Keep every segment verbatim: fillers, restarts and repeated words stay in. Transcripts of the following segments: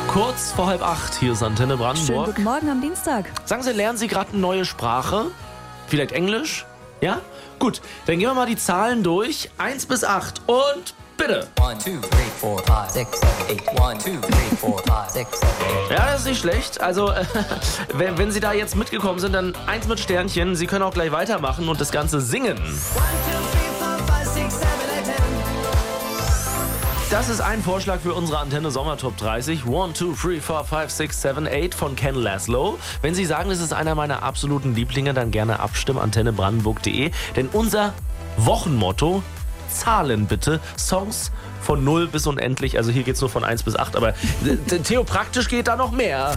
Kurz vor halb acht, hier ist Antenne Brandenburg. Schönen guten Morgen am Dienstag. Sagen Sie, lernen Sie gerade eine neue Sprache? Vielleicht Englisch? Ja? Gut, dann gehen wir mal die Zahlen durch. eins bis acht und bitte. one, two, three, four, five, six, seven, eight. one, two, three, four, five, six, seven, eight. Ja, das ist nicht schlecht. Also, äh, wenn, wenn Sie da jetzt mitgekommen sind, dann eins mit Sternchen. Sie können auch gleich weitermachen und das Ganze singen. Das ist ein Vorschlag für unsere Antenne Sommer Top dreißig. one, two, three, four, five, six, seven, eight von Ken Laszlo. Wenn Sie sagen, das ist einer meiner absoluten Lieblinge, dann gerne abstimmen, antenne brandenburg punkt de. Denn unser Wochenmotto, Zahlen bitte, Songs von null bis unendlich. Also hier geht's nur von eins bis acht, aber theopraktisch geht da noch mehr.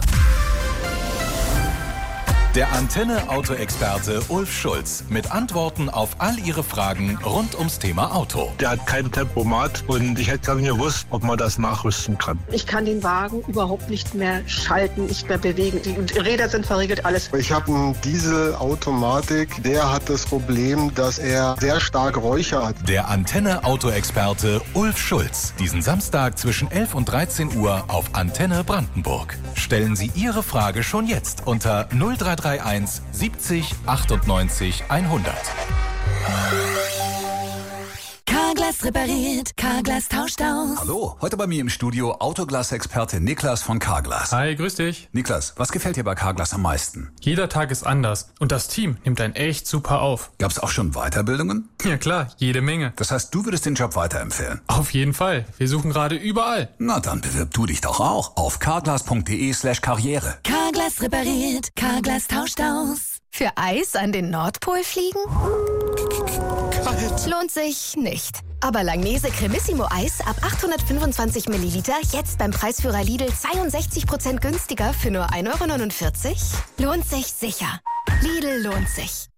Der Antenne-Auto-Experte Ulf Schulz mit Antworten auf all Ihre Fragen rund ums Thema Auto. Der hat kein Tempomat und ich hätte gar nicht gewusst, ob man das nachrüsten kann. Ich kann den Wagen überhaupt nicht mehr schalten, nicht mehr bewegen. Die Räder sind verriegelt, alles. Ich habe einen Diesel-Automatik, der hat das Problem, dass er sehr stark Räucher hat. Der Antenne-Auto-Experte Ulf Schulz. Diesen Samstag zwischen elf und dreizehn Uhr auf Antenne Brandenburg. Stellen Sie Ihre Frage schon jetzt unter null drei drei eins siebzig achtundneunzig hundert. Carglass repariert, Carglass tauscht aus. Hallo, heute bei mir im Studio Autoglas-Experte Niklas von Carglass. Hi, grüß dich. Niklas, was gefällt dir bei Carglass am meisten? Jeder Tag ist anders und das Team nimmt einen echt super auf. Gab's auch schon Weiterbildungen? Ja klar, jede Menge. Das heißt, du würdest den Job weiterempfehlen? Auf jeden Fall. Wir suchen gerade überall. Na, dann bewirb du dich doch auch auf carglass punkt de slash karriere. Carglass repariert, Carglass tauscht aus. Für Eis an den Nordpol fliegen? Kalt. Lohnt sich nicht. Aber Langnese Cremissimo Eis ab achthundertfünfundzwanzig Milliliter jetzt beim Preisführer Lidl zweiundsechzig Prozent günstiger für nur ein Euro neunundvierzig? Lohnt sich sicher. Lidl lohnt sich.